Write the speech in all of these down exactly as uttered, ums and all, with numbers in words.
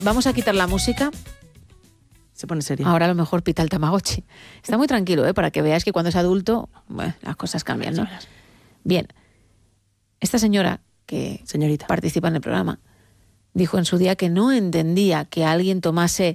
vamos a quitar la música. Se pone serio. Ahora a lo mejor pita el Tamagotchi. Está muy tranquilo, ¿eh? Para que veáis que cuando es adulto, bueno, las cosas cambian, ¿no? Bien. Esta señora que Señorita. participa en el programa dijo en su día que no entendía que alguien tomase...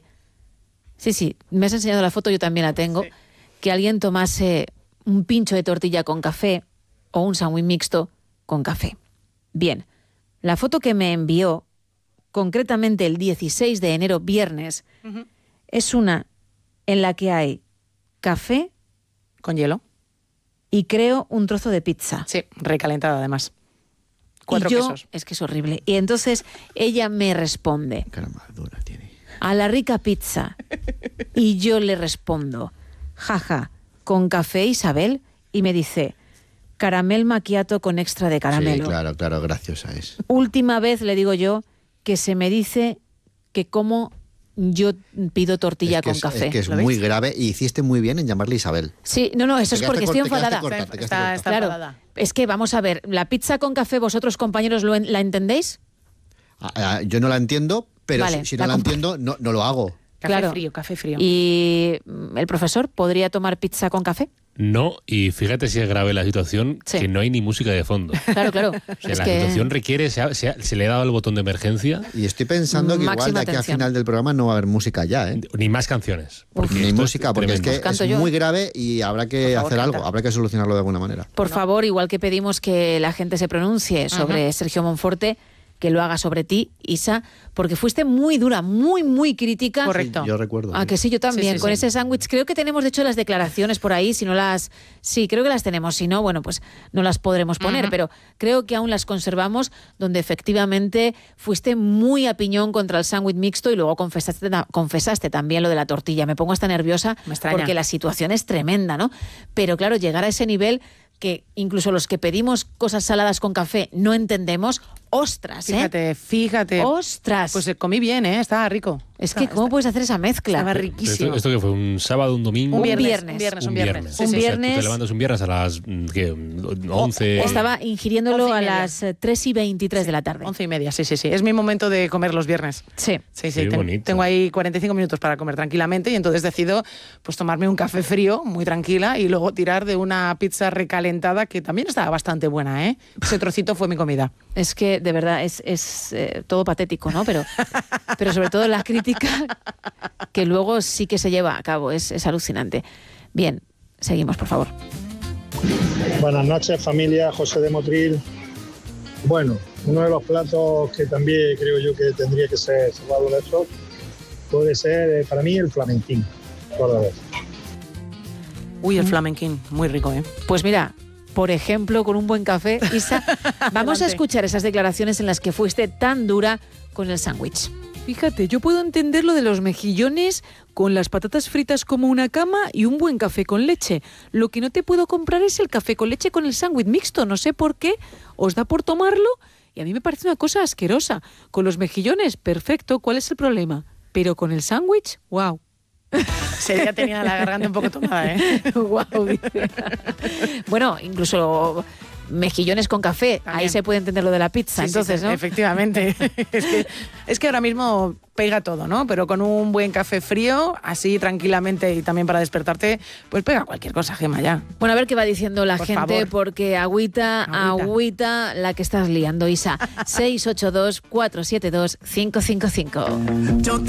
Sí, sí, me has enseñado la foto, yo también la tengo. Sí. Que alguien tomase un pincho de tortilla con café o un sándwich mixto con café. Bien, la foto que me envió, concretamente el dieciséis de enero, viernes, uh-huh. es una en la que hay café... Con hielo. Y creo un trozo de pizza. Sí, recalentada además. Cuatro y yo, quesos. Es que es horrible. Y entonces ella me responde... Caramadura tiene. A la rica pizza. Y yo le respondo, jaja, ¿con café, Isabel? Y me dice, caramel macchiato con extra de caramelo. Sí, claro, claro, graciosa es. Última vez le digo yo que se me dice que como yo pido tortilla es que con es, café. Es que es muy grave y hiciste muy bien en llamarle Isabel. Sí, no, no, eso es porque estoy enfadada. Corta, está, está, está claro, enfadada. Es que vamos a ver, la pizza con café, ¿vosotros compañeros lo en, la entendéis? Ah, ah, yo no la entiendo, pero vale, si, si no la, la entiendo, no, no lo hago. Café claro. frío, café frío. ¿Y el profesor podría tomar pizza con café? No, y fíjate si es grave la situación, sí. que no hay ni música de fondo. Claro, claro. O sea, es la que... situación requiere, se, ha, se, ha, se le ha dado el botón de emergencia. Y estoy pensando que igual de aquí al final del programa no va a haber música ya, ¿eh? Ni más canciones. Ni música, porque es que pues es yo. muy grave y habrá que favor, hacer canta. algo, habrá que solucionarlo de alguna manera. Por no. favor, igual que pedimos que la gente se pronuncie sobre uh-huh. Sergio Monforte, que lo haga sobre ti, Isa, porque fuiste muy dura, muy, muy crítica. Correcto. Sí, yo recuerdo. Ah, que sí, yo también, sí, sí, con sí. ese sándwich. Creo que tenemos, de hecho, las declaraciones por ahí, si no las... Sí, creo que las tenemos, si no, bueno, pues no las podremos poner, uh-huh. pero creo que aún las conservamos, donde efectivamente fuiste muy a piñón contra el sándwich mixto y luego confesaste, confesaste también lo de la tortilla. Me pongo hasta nerviosa porque la situación es tremenda, ¿no? Pero claro, llegar a ese nivel... que incluso los que pedimos cosas saladas con café no entendemos, ostras, ¿eh? Fíjate, fíjate. Ostras. Pues comí bien, ¿eh? Estaba rico. Es estaba, que, ¿cómo está... puedes hacer esa mezcla? Estaba riquísimo. ¿Esto, esto que fue? ¿Un sábado, un domingo? Un viernes. Un viernes. Un viernes, un un viernes. viernes. Sí, un sí, viernes. Tú te levantas un viernes a las ¿qué? once. Estaba ingiriéndolo a las tres y veintitrés sí, de la tarde. once y media, sí, sí, sí. Es mi momento de comer los viernes. Sí. Sí, sí. Qué ten, bonito. Tengo ahí cuarenta y cinco minutos para comer tranquilamente y entonces decido pues tomarme un café frío, muy tranquila, y luego tirar de una pizza recalentada que también estaba bastante buena, ¿eh? Ese trocito fue mi comida. Es que, de verdad, es, es eh, todo patético, ¿no? Pero, pero sobre todo la crítica que luego sí que se lleva a cabo. Es, es alucinante. Bien, seguimos, por favor. Buenas noches, familia. José de Motril. Bueno, uno de los platos que también creo yo que tendría que ser salvado de esto puede ser, para mí, el flamenquín. Por Uy, el flamenquín, muy rico, ¿eh? Pues mira, por ejemplo, con un buen café, Isa, vamos a escuchar esas declaraciones en las que fuiste tan dura con el sándwich. Fíjate, yo puedo entender lo de los mejillones con las patatas fritas como una cama y un buen café con leche. Lo que no te puedo comprar es el café con leche con el sándwich mixto. No sé por qué, os da por tomarlo y a mí me parece una cosa asquerosa. Con los mejillones, perfecto, ¿cuál es el problema? Pero con el sándwich, wow. Se ya tenía la garganta un poco tomada, ¿eh? Wow, dice. Bueno, incluso mejillones con café, también. Ahí se puede entender lo de la pizza, sí, entonces, sí, sí, ¿no? Efectivamente. es, que, es que ahora mismo pega todo, ¿no? Pero con un buen café frío, así tranquilamente y también para despertarte, pues pega cualquier cosa, Gemma, ya. Bueno, a ver qué va diciendo la Por gente, favor. porque agüita, agüita, agüita, la que estás liando, Isa. seis ocho dos, cuatro siete dos, cinco cinco cinco.